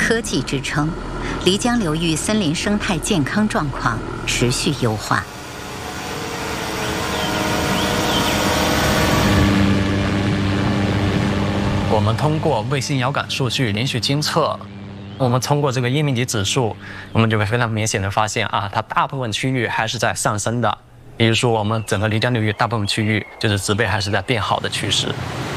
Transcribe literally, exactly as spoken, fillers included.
科技支撑，漓江流域森林生态健康状况持续优化。 我们通过卫星遥感数据连续监测，我们通过这个叶面积指数，我们就会非常明显的发现啊，它大部分区域还是在上升的。也就是说，我们整个漓江流域大部分区域就是植被还是在变好的趋势。